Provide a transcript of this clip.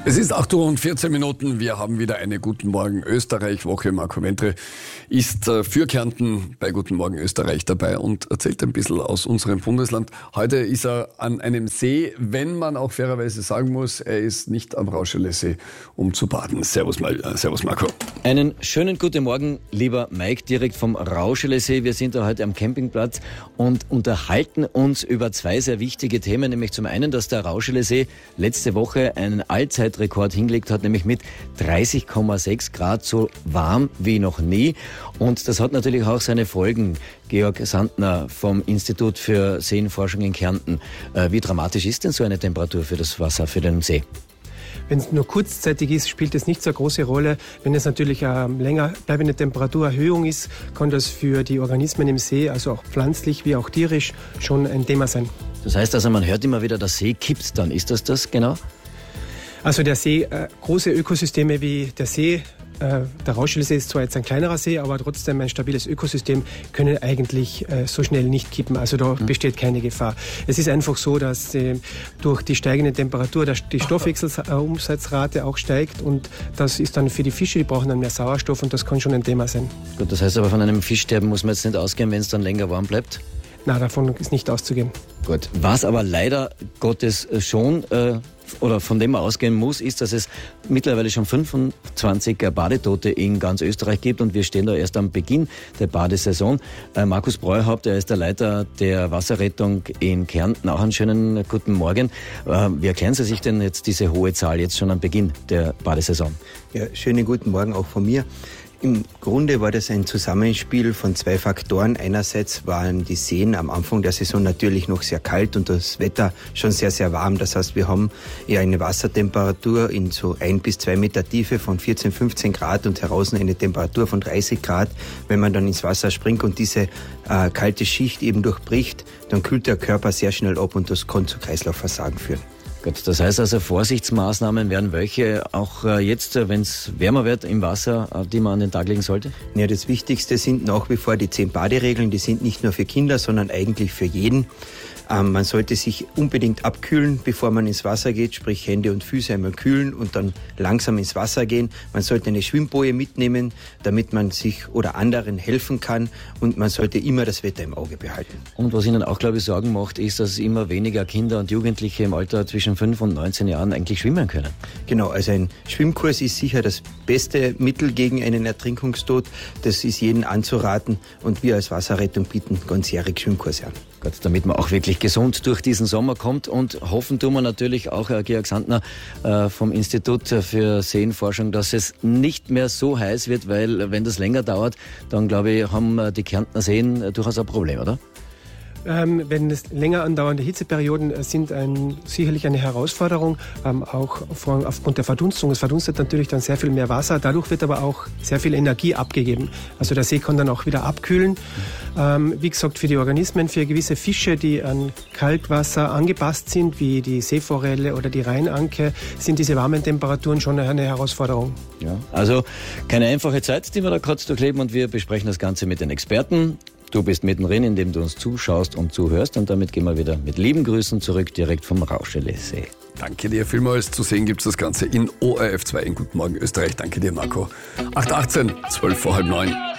Es ist 8:14 Uhr. Wir haben wieder eine Guten Morgen Österreich-Woche. Marco Wentre ist für Kärnten bei Guten Morgen Österreich dabei und erzählt ein bisschen aus unserem Bundesland. Heute ist er an einem See, wenn man auch fairerweise sagen muss, er ist nicht am Rauschele-See, um zu baden. Servus Marco. Einen schönen guten Morgen, lieber Mike, direkt vom Rauschele-See. Wir sind da heute am Campingplatz und unterhalten uns über zwei sehr wichtige Themen, nämlich zum einen, dass der Rauschele-See letzte Woche einen Allzeitrekord hingelegt hat, nämlich mit 30,6 Grad, so warm wie noch nie. Und das hat natürlich auch seine Folgen. Georg Sandner vom Institut für Seenforschung in Kärnten. Wie dramatisch ist denn so eine Temperatur für das Wasser, für den See? Wenn es nur kurzzeitig ist, spielt es nicht so eine große Rolle. Wenn es natürlich eine länger bleibende Temperaturerhöhung ist, kann das für die Organismen im See, also auch pflanzlich wie auch tierisch, schon ein Thema sein. Das heißt also, man hört immer wieder, der See kippt dann. Ist das genau? Also der See, große Ökosysteme wie der See, der Rauschele-See ist zwar jetzt ein kleinerer See, aber trotzdem ein stabiles Ökosystem, können eigentlich so schnell nicht kippen. Also da besteht keine Gefahr. Es ist einfach so, dass durch die steigende Temperatur die Stoffwechselumsatzrate auch steigt und das ist dann für die Fische, die brauchen dann mehr Sauerstoff und das kann schon ein Thema sein. Gut, das heißt aber, von einem Fischsterben muss man jetzt nicht ausgehen, wenn es dann länger warm bleibt? Na, davon ist nicht auszugehen. Gut, was aber leider Gottes schon oder von dem man ausgehen muss, ist, dass es mittlerweile schon 25 Badetote in ganz Österreich gibt und wir stehen da erst am Beginn der Badesaison. Markus Breuhaupt, er ist der Leiter der Wasserrettung in Kärnten. Auch einen schönen guten Morgen. Wie erklären Sie sich denn jetzt diese hohe Zahl jetzt schon am Beginn der Badesaison? Ja, schönen guten Morgen auch von mir. Im Grunde war das ein Zusammenspiel von zwei Faktoren. Einerseits waren die Seen am Anfang der Saison natürlich noch sehr kalt und das Wetter schon sehr, sehr warm. Das heißt, wir haben ja eine Wassertemperatur in so 1 bis 2 Meter Tiefe von 14, 15 Grad und heraus eine Temperatur von 30 Grad. Wenn man dann ins Wasser springt und diese kalte Schicht eben durchbricht, dann kühlt der Körper sehr schnell ab und das kann zu Kreislaufversagen führen. Gut, das heißt also, Vorsichtsmaßnahmen wären welche auch jetzt, wenn es wärmer wird im Wasser, die man an den Tag legen sollte? Ja, das Wichtigste sind nach wie vor die 10 Baderegeln. Die sind nicht nur für Kinder, sondern eigentlich für jeden. Man sollte sich unbedingt abkühlen, bevor man ins Wasser geht, sprich Hände und Füße einmal kühlen und dann langsam ins Wasser gehen. Man sollte eine Schwimmboje mitnehmen, damit man sich oder anderen helfen kann und man sollte immer das Wetter im Auge behalten. Und was Ihnen auch, glaube ich, Sorgen macht, ist, dass immer weniger Kinder und Jugendliche im Alter zwischen 5 und 19 Jahren eigentlich schwimmen können. Genau, also ein Schwimmkurs ist sicher das beste Mittel gegen einen Ertrinkungstod. Das ist jedem anzuraten und wir als Wasserrettung bieten ganzjährig Schwimmkurse an. Gut, damit man auch wirklich gesund durch diesen Sommer kommt und hoffen tun wir natürlich auch, Georg Sandner vom Institut für Seenforschung, dass es nicht mehr so heiß wird, weil wenn das länger dauert, dann glaube ich, haben die Kärntner Seen durchaus ein Problem, oder? Wenn es länger andauernde Hitzeperioden sind sicherlich eine Herausforderung, auch aufgrund der Verdunstung. Es verdunstet natürlich dann sehr viel mehr Wasser, dadurch wird aber auch sehr viel Energie abgegeben. Also der See kann dann auch wieder abkühlen. Wie gesagt, für die Organismen, für gewisse Fische, die an Kaltwasser angepasst sind, wie die Seeforelle oder die Rheinanke, sind diese warmen Temperaturen schon eine Herausforderung. Ja, also keine einfache Zeit, die wir da gerade durchleben und wir besprechen das Ganze mit den Experten. Du bist mittendrin, indem du uns zuschaust und zuhörst und damit gehen wir wieder mit lieben Grüßen zurück, direkt vom Rauschele-See. Danke dir vielmals. Zu sehen gibt es das Ganze in ORF 2 in Guten Morgen Österreich. Danke dir, Marco. 8:18, 8:40.